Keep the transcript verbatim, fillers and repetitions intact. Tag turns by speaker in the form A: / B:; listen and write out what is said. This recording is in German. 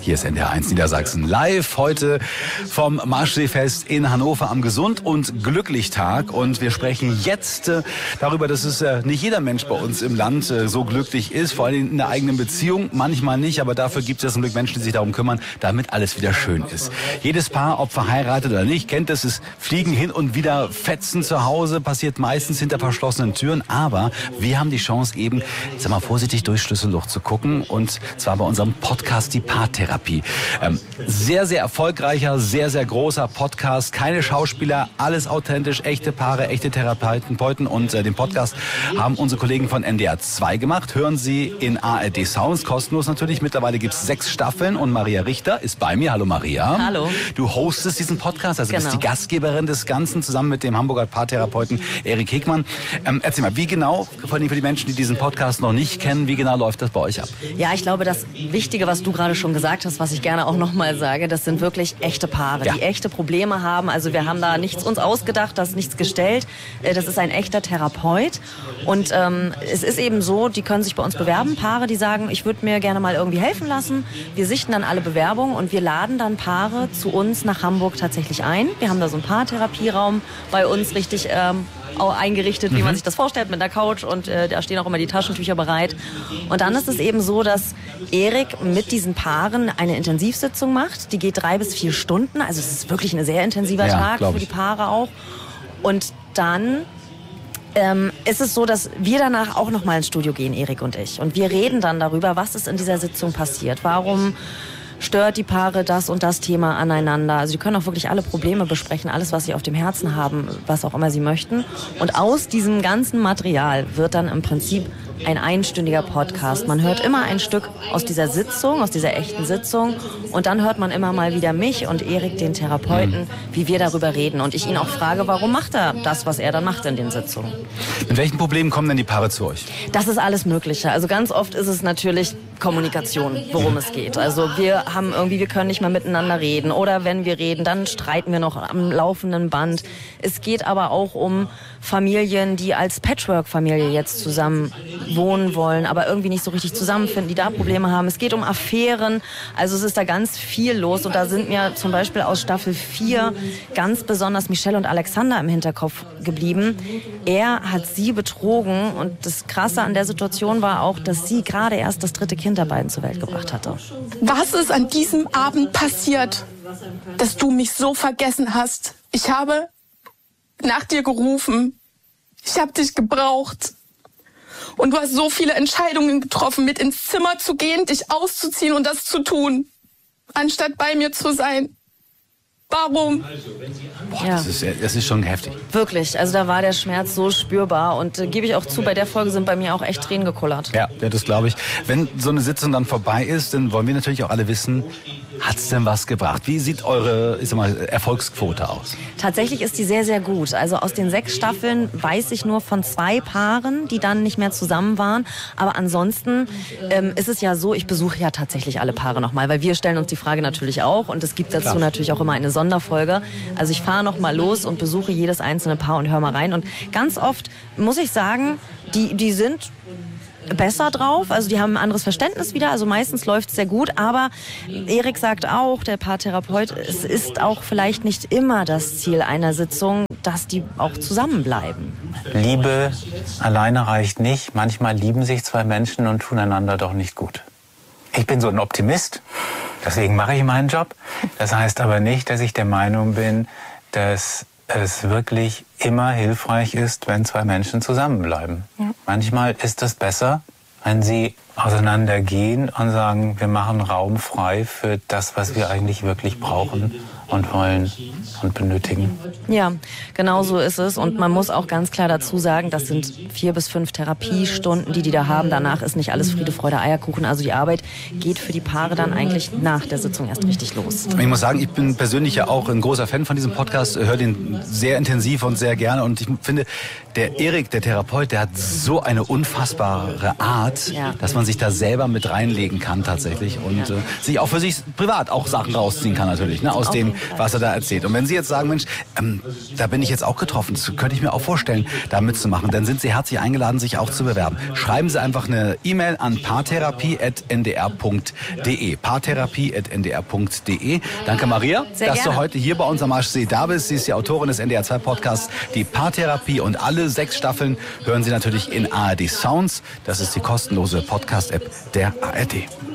A: Hier ist N D R eins Niedersachsen live heute vom Marschseefest in Hannover am Gesund- und Glücklich-Tag. Und wir sprechen jetzt äh, darüber, dass es äh, nicht jeder Mensch bei uns im Land äh, so glücklich ist, vor allem in der eigenen Beziehung, manchmal nicht, aber dafür gibt es zum Glück Menschen, die sich darum kümmern, damit alles wieder schön ist. Jedes Paar, ob verheiratet oder nicht, kennt es, es fliegen hin und wieder Fetzen zu Hause, passiert meistens hinter verschlossenen Türen, aber wir haben die Chance eben, sag mal vorsichtig durch Schlüsselloch zu gucken, und zwar bei unserem Podcast Die Paartherapie. Ähm, sehr, sehr erfolgreicher, sehr, sehr großer Podcast, keine Schauspieler, alles authentisch, echte Paare, echte Therapeuten, und äh, den Podcast haben unsere Kollegen von N D R zwei gemacht. Hören Sie in A R D Sounds, kostenlos natürlich. Mittlerweile gibt es sechs Staffeln und Maria Richter ist bei mir. Hallo Maria.
B: Hallo.
A: Du hostest diesen Podcast, also
B: genau.
A: bist die Gastgeberin des Ganzen, zusammen mit dem Hamburger Paartherapeuten Erik Hegmann. Ähm, erzähl mal, wie genau, vor allem für die Menschen, die diesen Podcast noch nicht kennen, wie genau läuft das bei euch ab?
B: Ja, ich glaube, das Wichtige, was du gerade schon gesagt hast, was ich gerne auch nochmal sage, das sind wirklich echte Paare, ja. die echte Probleme haben. Also wir haben da nichts uns ausgedacht, das ist nichts gestellt. Das ist ein echter Therapeut. Und ähm, es ist eben so, die können sich bei uns bewerben, Paare, die sagen, ich würde mir gerne mal irgendwie helfen lassen. Wir sichten dann alle Bewerbungen und wir laden dann Paare zu uns nach Hamburg tatsächlich ein. Wir haben da so einen Paartherapieraum bei uns richtig ähm, eingerichtet, wie mhm. man sich das vorstellt, mit einer Couch, und äh, da stehen auch immer die Taschentücher bereit. Und dann ist es eben so, dass Erik mit diesen Paaren eine Intensivsitzung macht. Die geht drei bis vier Stunden, also es ist wirklich ein sehr intensiver
A: ja,
B: Tag für die Paare auch. Und dann ähm, ist es so, dass wir danach auch noch mal ins Studio gehen, Erik und ich. Und wir reden dann darüber, was ist in dieser Sitzung passiert. Warum stört die Paare das und das Thema aneinander? Also die können auch wirklich alle Probleme besprechen, alles, was sie auf dem Herzen haben, was auch immer sie möchten. Und aus diesem ganzen Material wird dann im Prinzip ein einstündiger Podcast. Man hört immer ein Stück aus dieser Sitzung, aus dieser echten Sitzung, und dann hört man immer mal wieder mich und Erik, den Therapeuten, mhm. wie wir darüber reden. Und ich ihn auch frage, warum macht er das, was er dann macht in den Sitzungen?
A: Mit welchen Problemen kommen denn die Paare zu euch?
B: Das ist alles Mögliche. Also ganz oft ist es natürlich Kommunikation, worum es geht. Also wir haben irgendwie, wir können nicht mehr miteinander reden, oder wenn wir reden, dann streiten wir noch am laufenden Band. Es geht aber auch um Familien, die als Patchwork-Familie jetzt zusammen wohnen wollen, aber irgendwie nicht so richtig zusammenfinden, die da Probleme haben. Es geht um Affären, also es ist da ganz viel los, und da sind mir zum Beispiel aus Staffel vier ganz besonders Michelle und Alexander im Hinterkopf geblieben. Er hat sie betrogen, und das Krasse an der Situation war auch, dass sie gerade erst das dritte Kind der beiden zur Welt gebracht hatte.
C: Was ist an diesem Abend passiert, dass du mich so vergessen hast? Ich habe nach dir gerufen. Ich habe dich gebraucht. Und du hast so viele Entscheidungen getroffen, mit ins Zimmer zu gehen, dich auszuziehen und das zu tun, anstatt bei mir zu sein. Warum?
A: Boah,
B: ja.
A: das, ist, das ist schon heftig.
B: Wirklich, also da war der Schmerz so spürbar, und äh, gebe ich auch zu, bei der Folge sind bei mir auch echt Tränen gekullert.
A: Ja, ja, das glaube ich. Wenn so eine Sitzung dann vorbei ist, dann wollen wir natürlich auch alle wissen, hat's denn was gebracht? Wie sieht eure, ich sag mal, Erfolgsquote aus?
B: Tatsächlich ist die sehr, sehr gut. Also aus den sechs Staffeln weiß ich nur von zwei Paaren, die dann nicht mehr zusammen waren. Aber ansonsten ähm, ist es ja so, ich besuche ja tatsächlich alle Paare nochmal, weil wir stellen uns die Frage natürlich auch, und es gibt dazu Klar. natürlich auch immer eine Sonderfolge. Also ich fahre nochmal los und besuche jedes einzelne Paar und höre mal rein. Und ganz oft muss ich sagen, die, die sind besser drauf, also die haben ein anderes Verständnis wieder, also meistens läuft es sehr gut, aber Erik sagt auch, der Paartherapeut, es ist auch vielleicht nicht immer das Ziel einer Sitzung, dass die auch zusammenbleiben.
D: Liebe alleine reicht nicht, manchmal lieben sich zwei Menschen und tun einander doch nicht gut. Ich bin so ein Optimist, deswegen mache ich meinen Job. Das heißt aber nicht, dass ich der Meinung bin, dass es wirklich immer hilfreich ist, wenn zwei Menschen zusammenbleiben. Ja. Manchmal ist es besser, wenn sie auseinandergehen und sagen, wir machen Raum frei für das, was wir eigentlich wirklich brauchen und wollen und benötigen.
B: Ja, genau so ist es. Und man muss auch ganz klar dazu sagen, das sind vier bis fünf Therapiestunden, die die da haben. Danach ist nicht alles Friede, Freude, Eierkuchen. Also die Arbeit geht für die Paare dann eigentlich nach der Sitzung erst richtig los.
A: Ich muss sagen, ich bin persönlich ja auch ein großer Fan von diesem Podcast, höre den sehr intensiv und sehr gerne. Und ich finde, der Erik, der Therapeut, der hat so eine unfassbare Art, ja. dass man sich da selber mit reinlegen kann tatsächlich und äh, sich auch für sich privat auch Sachen rausziehen kann natürlich, ne, aus dem, was er da erzählt. Und wenn Sie jetzt sagen, Mensch, ähm, da bin ich jetzt auch getroffen, das könnte ich mir auch vorstellen, da mitzumachen, dann sind Sie herzlich eingeladen, sich auch zu bewerben. Schreiben Sie einfach eine E-Mail an paartherapie at n d r punkt d e. paartherapie at n d r punkt d e. Danke, Maria,
B: Sehr
A: dass
B: gerne.
A: du heute hier bei uns am Marschsee da bist. Sie ist die Autorin des N D R zwei Podcasts, die Paartherapie, und alle sechs Staffeln hören Sie natürlich in A R D Sounds. Das ist die kostenlose Podcast-App der A R D.